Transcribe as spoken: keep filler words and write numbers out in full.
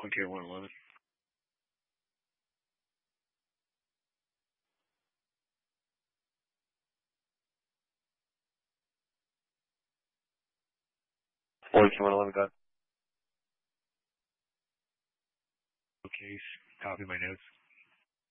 Okay, one eleven. forty-two one eleven, got it. Okay, copy my notes.